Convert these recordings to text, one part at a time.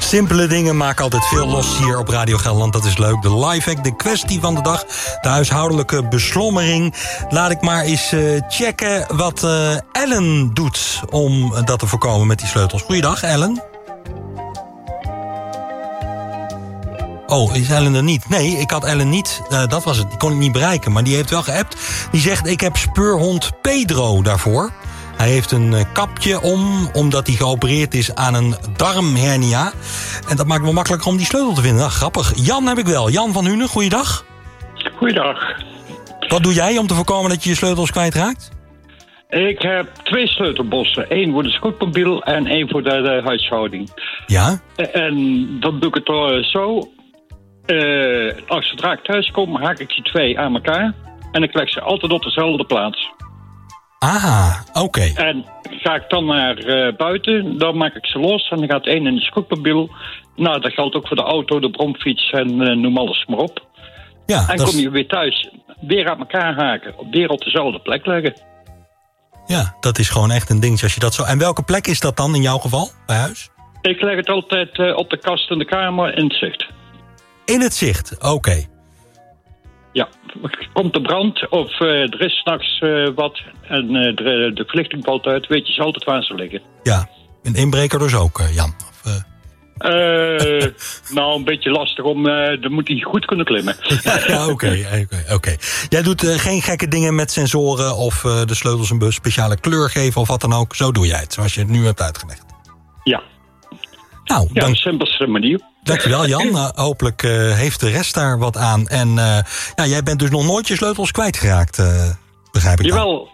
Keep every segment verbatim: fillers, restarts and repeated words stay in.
Simpele dingen maken altijd veel los hier op Radio Gelderland. Dat is leuk. De lifehack, de kwestie van de dag. De huishoudelijke beslommering. Laat ik maar eens uh, checken wat uh, Ellen doet om dat te voorkomen met die sleutels. Goeiedag, Ellen. Oh, is Ellen er niet? Nee, ik had Ellen niet. Uh, dat was het. Die kon ik niet bereiken. Maar die heeft wel geappt. Die zegt, ik heb speurhond Pedro daarvoor. Hij heeft een uh, kapje om, omdat hij geopereerd is aan een darmhernia. En dat maakt het wel makkelijker om die sleutel te vinden. Nou, grappig. Jan heb ik wel. Jan van Hunen, goeiedag. Goeiedag. Wat doe jij om te voorkomen dat je je sleutels kwijtraakt? Ik heb twee sleutelbossen. Eén voor de scootmobiel en één voor de, de huishouding. Ja? En dan doe ik het uh, zo. Uh, als zodra ik thuis kom, haak ik die twee aan elkaar. En ik leg ze altijd op dezelfde plaats. Ah, oké. Okay. En ga ik dan naar uh, buiten, dan maak ik ze los. En dan gaat één in de scootmobiel. Nou, dat geldt ook voor de auto, de bromfiets en uh, noem alles maar op. Ja, en kom is... je weer thuis, weer aan elkaar haken. Weer op dezelfde plek leggen. Ja, dat is gewoon echt een dingetje als je dat zo... En welke plek is dat dan in jouw geval, bij huis? Ik leg het altijd uh, op de kast in de kamer in het zicht. In het zicht, oké. Okay. Ja, komt de brand of uh, er is s'nachts uh, wat en uh, de, de verlichting valt uit, weet je ze altijd waar ze liggen. Ja, een inbreker dus ook, uh, Jan? Of, uh... Uh, nou, een beetje lastig om, uh, dan moet hij goed kunnen klimmen. Ja, ja oké. Okay, okay, okay. Jij doet uh, geen gekke dingen met sensoren of uh, de sleutels een speciale kleur geven of wat dan ook. Zo doe jij het, zoals je het nu hebt uitgelegd. Ja. Nou, ja, dan... de simpelste manier. Dankjewel, Jan. Uh, hopelijk uh, heeft de rest daar wat aan. En uh, ja, jij bent dus nog nooit je sleutels kwijtgeraakt, uh, begrijp ik dan? Jawel.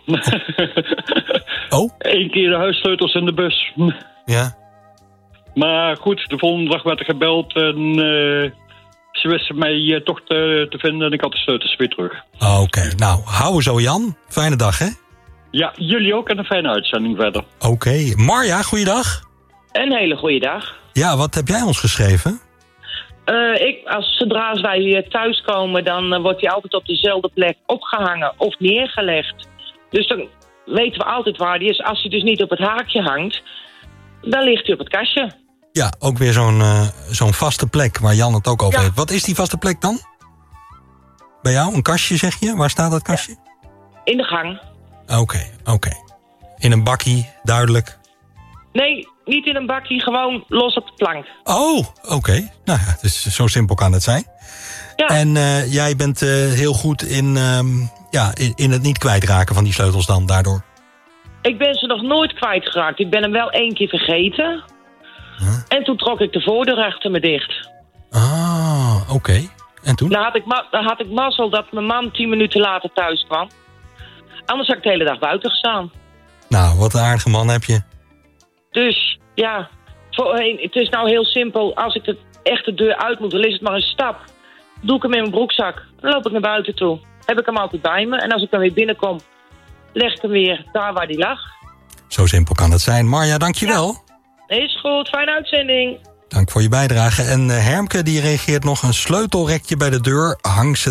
Oh? Eén keer de huissleutels in de bus. Ja. Maar goed, de volgende dag werd er gebeld en uh, ze wisten mij uh, toch te, te vinden en ik had de sleutels weer terug. Oké, okay. Nou, hou zo, Jan. Fijne dag, hè? Ja, jullie ook en een fijne uitzending verder. Oké. Okay. Marja, goeiedag. Een hele goede dag. Ja, wat heb jij ons geschreven? Uh, ik, als, zodra wij hier thuiskomen, dan uh, wordt hij altijd op dezelfde plek opgehangen of neergelegd. Dus dan weten we altijd waar hij is. Als hij dus niet op het haakje hangt, dan ligt hij op het kastje. Ja, ook weer zo'n, uh, zo'n vaste plek waar Jan het ook over ja. heeft. Wat is die vaste plek dan? Bij jou? Een kastje, zeg je? Waar staat dat kastje? In de gang. Oké, okay, oké. Okay. In een bakkie, duidelijk. Nee, niet in een bakkie, gewoon los op de plank. Oh, oké. Okay. Nou ja, het is, zo simpel kan het zijn. Ja. En uh, jij bent uh, heel goed in, um, ja, in, in het niet kwijtraken van die sleutels dan daardoor? Ik ben ze nog nooit kwijtgeraakt. Ik ben hem wel één keer vergeten. Huh? En toen trok ik de voordeur achter me dicht. Ah, oké. Okay. En toen? Dan had, ik ma- dan had ik mazzel dat mijn man tien minuten later thuis kwam. Anders had ik de hele dag buiten gestaan. Nou, wat een aardige man heb je. Dus, ja, voor, het is nou heel simpel. Als ik de echte deur uit moet, dan is het maar een stap. Doe ik hem in mijn broekzak. Dan loop ik naar buiten toe. Heb ik hem altijd bij me. En als ik dan weer binnenkom, leg ik hem weer daar waar die lag. Zo simpel kan het zijn. Marja, dankjewel. Ja, is goed. Fijne uitzending. Dank voor je bijdrage. En uh, Hermke die reageert nog: een sleutelrekje bij de deur. Hang ze